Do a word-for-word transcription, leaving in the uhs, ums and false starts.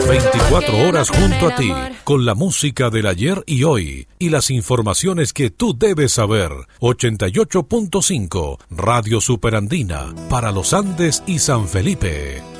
veinticuatro horas junto a ti, con la música del ayer y hoy, y las informaciones que tú debes saber. ochenta y ocho punto cinco, Radio Superandina, para los Andes y San Felipe.